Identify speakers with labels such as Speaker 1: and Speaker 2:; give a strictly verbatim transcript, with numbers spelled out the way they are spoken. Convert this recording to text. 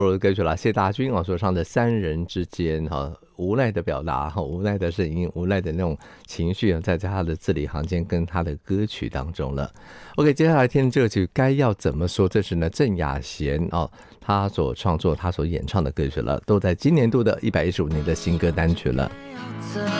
Speaker 1: 我的歌曲啦，谢大军啊所唱的《三人之间》哈，无奈的表达哈，无奈的声音，无奈的那种情绪啊，在他的字里行间跟他的歌曲当中了。OK， 接下来听这个曲该要怎么说？这是呢郑雅贤哦，他所创作、他所演唱的歌曲了，都在今年度的一百一十五年的新歌单曲了。